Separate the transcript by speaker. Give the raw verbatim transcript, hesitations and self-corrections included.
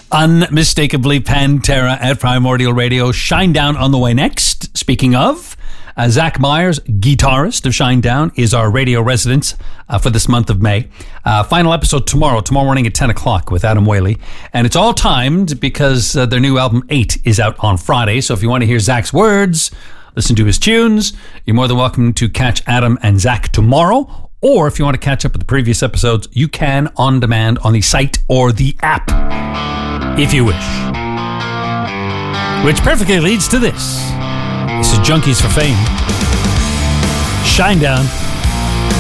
Speaker 1: Unmistakably Pantera at Primordial Radio. Shinedown on the way next. Speaking of, uh, Zach Myers, guitarist of Shinedown, is our radio resident uh, for this month of May. Uh, final episode tomorrow, tomorrow morning at ten o'clock with Adam Whaley. And it's all timed because uh, their new album, eight, is out on Friday. So if you want to hear Zach's words, listen to his tunes, you're more than welcome to catch Adam and Zach tomorrow. Or if you want to catch up with the previous episodes, you can on demand on the site or the app, if you wish. Which perfectly leads to this. This is Junkies for Fame. Shinedown.